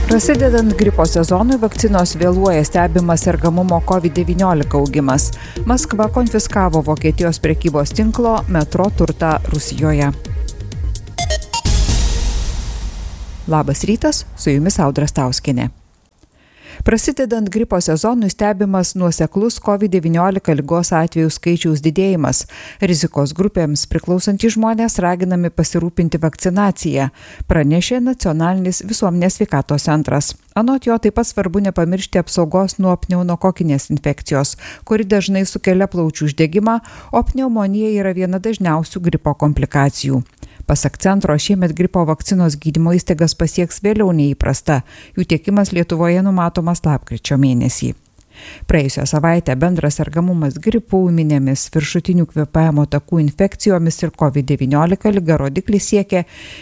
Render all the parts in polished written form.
Prasidedant gripo sezonui, vakcinos vėluoja, stebimas sergamumo COVID-19 augimas. Maskva konfiskavo Vokietijos prekybos tinklo Metro turtą Rusijoje. Labas rytas, su jumis Audra Stauskienė. Prasidedant gripo sezonui stebimas nuoseklus COVID-19 ligos atvejų skaičiaus didėjimas. Rizikos grupėms priklausantys žmonės raginami pasirūpinti vakcinaciją, pranešė Nacionalinis visuomenės sveikatos centras. Anot jo taip pat svarbu nepamiršti apsaugos nuo pneumokokinės infekcijos, kuri dažnai sukelia plaučių uždegimą, o pneumonija yra viena dažniausių gripo komplikacijų. Pasak centro, šiemet gripo vakcinos gydymo įstaigas pasieks vėliau nei įprasta. Jų tiekimas Lietuvoje numatomas lapkričio mėnesį. Praėjusią savaitę bendras sergamumas gripu, ūminėmis, viršutinių kvėpavimo takų infekcijomis ir COVID-19 liga rodiklis siekė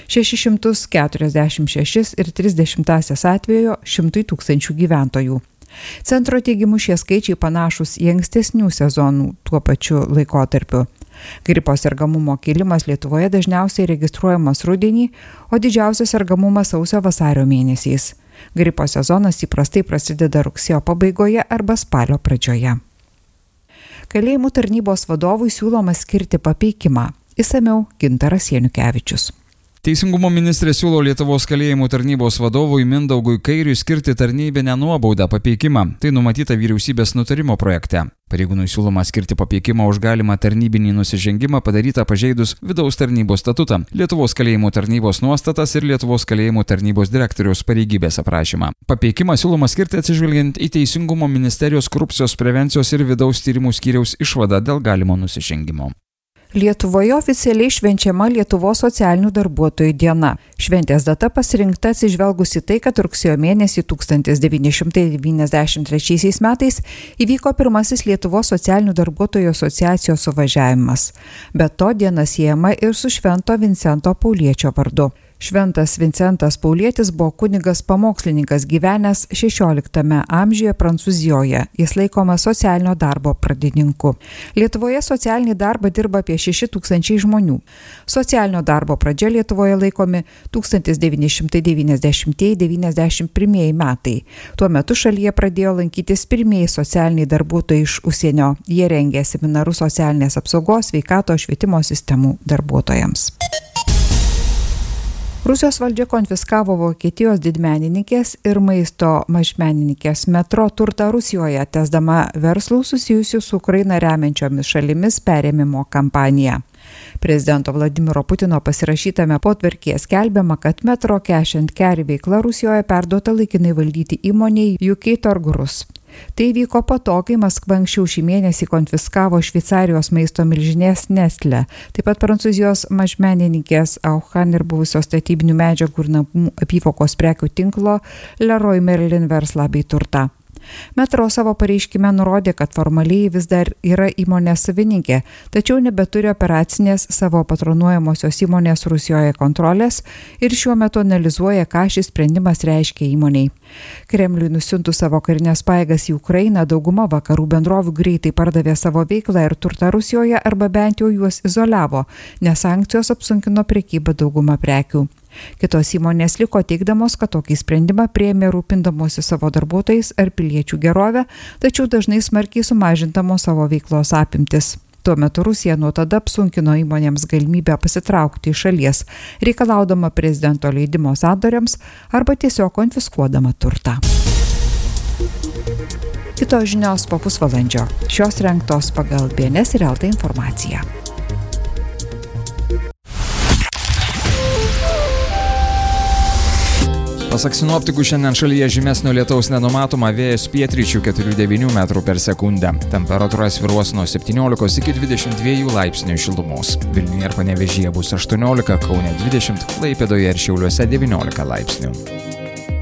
646,3 atvejo 100 tūkstančių gyventojų. Centro teigimu šie skaičiai panašus į ankstesnių sezonų tuo pačiu laikotarpiu. Gripo sergamumo kilimas Lietuvoje dažniausiai registruojamas rudenį, o didžiausias sergamumas sausio-vasario mėnesiais. Gripo sezonas įprastai prasideda rugsėjo pabaigoje arba spalio pradžioje. Kalėjimų tarnybos vadovui siūloma skirti papeikimą. Išsamiau Gintaras Janukevičius. Teisingumo ministrė siūlo Lietuvos kalėjimų tarnybos vadovui Mindaugui Kairiui skirti tarnybinę nuobaudą papeikimą. Tai numatyta vyriausybės nutarimo projekte. Pareigūnui siūloma skirti papeikimą už galimą tarnybinį nusižengimą padarytą pažeidus vidaus tarnybos statutą, Lietuvos kalėjimų tarnybos nuostatas ir Lietuvos kalėjimų tarnybos direktoriaus pareigybės aprašymą. Papeikimą siūloma skirti atsižvelgiant į Teisingumo ministerijos korupcijos prevencijos ir vidaus tyrimų skyriaus išvadą dėl galimo nusižengimo. Lietuvoje oficialiai švenčiama Lietuvos socialinių darbuotojų diena. Šventės data pasirinkta atsižvelgus į tai, kad rugsėjo mėnesį 1993 metais įvyko pirmasis Lietuvos socialinių darbuotojų asociacijos suvažiavimas. Be to diena siejama ir su Švento Vincento Pauliečio vardu. Šventas Vincentas Paulietis buvo kunigas pamokslininkas gyvenęs XVI amžiuje Prancūzijoje. Jis laikomas socialinio darbo pradininku. Lietuvoje socialinį darbą dirba apie 6 tūkstančiai žmonių. Socialinio darbo pradžia Lietuvoje laikomi 1990–91 metai. Tuo metu šalyje pradėjo lankytis pirmieji socialiniai darbuotojai iš užsienio. Jie rengė seminarus socialinės apsaugos, sveikatos, švietimo sistemų darbuotojams. Rusijos valdžia konfiskavo Vokietijos didmenininkės ir maisto mažmenininkės Metro turtą Rusijoje, tęsdama verslų susijusių su Ukraina remiančiomis šalimis perėmimo kampaniją. Prezidento Vladimiro Putino pasirašytame potvarkyje skelbiama, kad Metro Cash & Carry veikla Rusijoje perduota laikinai valdyti įmonei UK Torgrus. Tai vyko po to, kai Maskva anksčiau šį mėnesį konfiskavo Šveicarijos maisto milžinės Nestlé, taip pat Prancūzijos mažmenininkės Auchan ir buvusios statybinių medžiagų ir namų apyvokos prekių tinklo Leroy Merlin verslą bei turtą. Metro savo pareiškime nurodė, kad formaliai vis dar yra įmonės savininkė, tačiau nebeturi operacinės savo patronuojamosios įmonės Rusijoje kontrolės ir šiuo metu analizuoja, ką šis sprendimas reiškia įmoniai. Kremliui nusiuntus savo karinės pajėgas į Ukrainą, dauguma vakarų bendrovių greitai pardavė savo veiklą ir turtą Rusijoje arba bent jau juos izoliavo, nes sankcijos apsunkino prekybą daugumą prekių. Kitos įmonės liko teigdamos, kad tokį sprendimą priėmė rūpindamosi savo darbuotojais ar piliečių gerovę, tačiau dažnai smarkiai sumažindamos savo veiklos apimtis. Tuo metu Rusija nuo tada apsunkino įmonėms galimybę pasitraukti iš šalies, reikalaudama prezidento leidimo sandoriams arba tiesiog konfiskuodama turtą. Kitos žinios po pusvalandžio. Šios rengtos pagal BNS ir LT informaciją. Pasak sinoptikų, šiandien šalyje žymesnio lietaus nenumatoma, vėjas pietryčių 4–9 metrų per sekundę. Temperatūra svyruos nuo 17 iki 22 laipsnių šilumos. Vilniuje ir Panevėžyje bus 18, Kaune 20, Klaipėdoje ir Šiauliuose 19 laipsnių.